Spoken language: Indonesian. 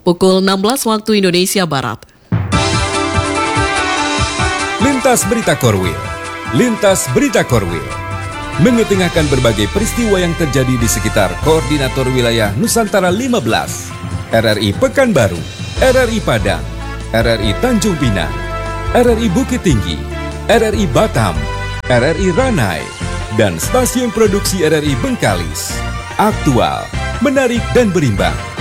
pukul 16 waktu Indonesia Barat. Lintas Berita Korwil. Lintas Berita Korwil mengetengahkan berbagai peristiwa yang terjadi di sekitar Koordinator Wilayah Nusantara 15, RRI Pekanbaru, RRI Padang, RRI Tanjung Pinang, RRI Bukit Tinggi, RRI Batam, RRI Ranai, dan stasiun produksi RRI Bengkalis. Aktual, menarik dan berimbang.